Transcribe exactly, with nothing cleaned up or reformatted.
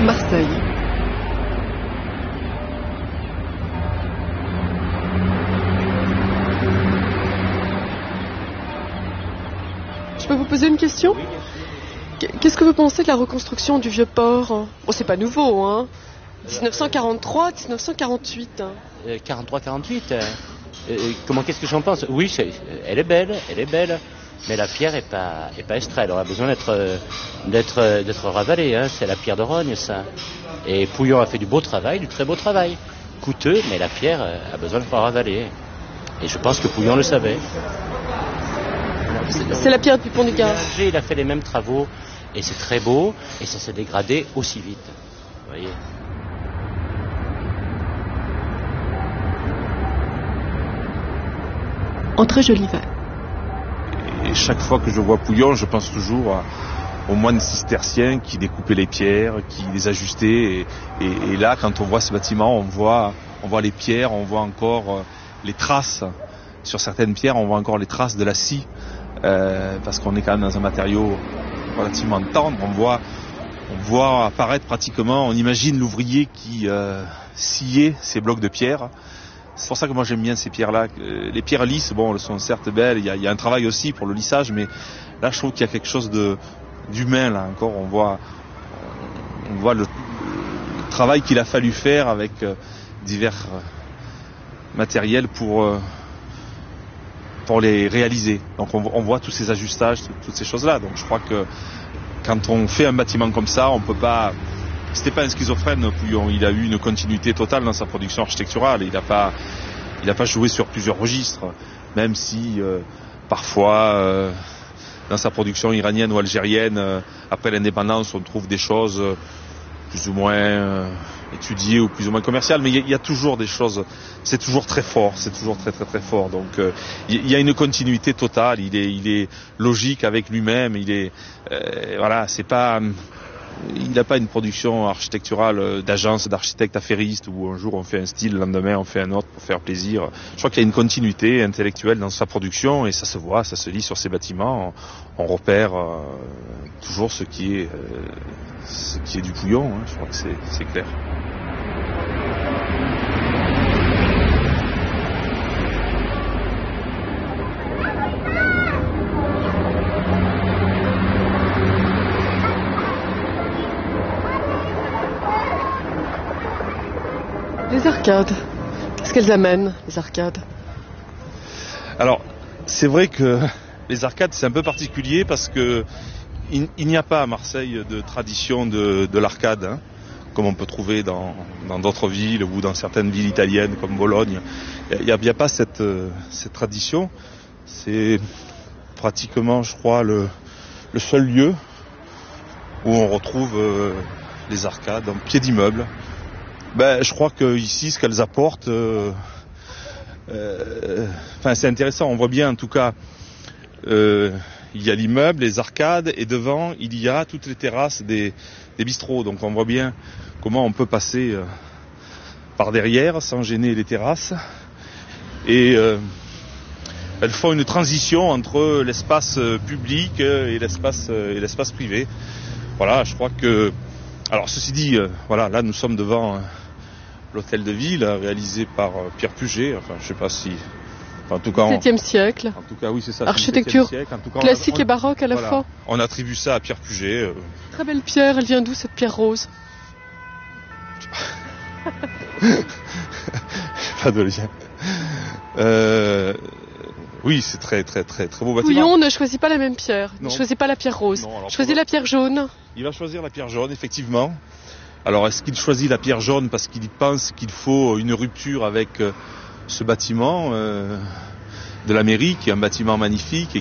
Marseille. Je peux vous poser une question ? Qu'est-ce que vous pensez de la reconstruction du vieux port ? Bon, c'est pas nouveau, hein ? dix-neuf cent quarante-trois, dix-neuf cent quarante-huit. Euh, quarante-trois quarante-huit euh, euh, Comment, qu'est-ce que j'en pense ? Oui, c'est, elle est belle, elle est belle. Mais la pierre est pas, est pas extraite. Elle aura besoin d'être, d'être, d'être ravalée. Hein. C'est la pierre de Rogne, ça. Et Pouillon a fait du beau travail, du très beau travail. Coûteux, mais la pierre a besoin d'être ravalée. Et je pense que Pouillon le savait. C'est, c'est la pierre du pont du Gard. Il a fait les mêmes travaux. Et c'est très beau. Et ça s'est dégradé aussi vite. Vous voyez. André Jolivet. Et chaque fois que je vois Pouillon, je pense toujours à, aux moines cisterciens qui découpaient les pierres, qui les ajustaient. Et, et, et là, quand on voit ce bâtiment, on voit, on voit les pierres, on voit encore les traces. Sur certaines pierres, on voit encore les traces de la scie, euh, parce qu'on est quand même dans un matériau relativement tendre. On voit, on voit apparaître pratiquement, on imagine l'ouvrier qui euh, sciait ces blocs de pierre. C'est pour ça que moi j'aime bien ces pierres-là. Les pierres lisses, bon, elles sont certes belles, il y a, il y a un travail aussi pour le lissage, mais là je trouve qu'il y a quelque chose de, d'humain, là encore. On voit, on voit le, le travail qu'il a fallu faire avec euh, divers euh, matériels pour, euh, pour les réaliser. Donc on, on voit tous ces ajustages, toutes ces choses-là. Donc je crois que quand on fait un bâtiment comme ça, on peut pas... C'était pas un schizophrène, Pouillon. Il a eu une continuité totale dans sa production architecturale. Il n'a pas, il a pas joué sur plusieurs registres, même si euh, parfois euh, dans sa production iranienne ou algérienne, euh, après l'indépendance, on trouve des choses euh, plus ou moins euh, étudiées ou plus ou moins commerciales. Mais il y, y a toujours des choses. C'est toujours très fort. C'est toujours très très très fort. Donc euh, il y a une continuité totale. Il est, il est logique avec lui-même. Il est, euh, voilà, c'est pas. Il n'a pas une production architecturale d'agence, d'architecte affairiste où un jour on fait un style, le lendemain on fait un autre pour faire plaisir. Je crois qu'il y a une continuité intellectuelle dans sa production et ça se voit, ça se lit sur ses bâtiments. On, on repère euh, toujours ce qui est, euh, ce qui est du Pouillon, hein. Je crois que c'est, c'est clair. Les arcades, qu'est-ce qu'elles amènent, les arcades ? Alors, c'est vrai que les arcades, c'est un peu particulier parce que il, il n'y a pas à Marseille de tradition de, de l'arcade, hein, comme on peut trouver dans, dans d'autres villes ou dans certaines villes italiennes comme Bologne. Il n'y a, a pas cette, cette tradition. C'est pratiquement, je crois, le, le seul lieu où on retrouve euh, les arcades en pied d'immeuble. Ben, je crois que ici, ce qu'elles apportent, euh, euh, enfin, c'est intéressant. On voit bien, en tout cas, euh, il y a l'immeuble, les arcades, et devant, il y a toutes les terrasses des, des bistrots. Donc, on voit bien comment on peut passer euh, par derrière sans gêner les terrasses. Et euh, elles font une transition entre l'espace public et l'espace et l'espace privé. Voilà, je crois que. Alors, ceci dit, euh, voilà, là, nous sommes devant. Euh, l'hôtel de ville réalisé par Pierre Puget, enfin je sais pas si... Enfin, en tout cas, dix-septième siècle. En tout cas, oui, c'est ça. Architecture siècle. En tout cas, classique on a, on, et baroque à la voilà, fois. On attribue ça à Pierre Puget. Euh... Très belle pierre, elle vient d'où cette pierre rose ? Pas de lien. Euh... Oui, c'est très très très très beau bâtiment. Pouillon ne choisit pas la même pierre, non. ne choisit pas la pierre rose, non, choisit la pierre jaune. Il va choisir la pierre jaune, effectivement. Alors, est-ce qu'il choisit la pierre jaune parce qu'il pense qu'il faut une rupture avec euh, ce bâtiment euh, de la mairie, qui est un bâtiment magnifique et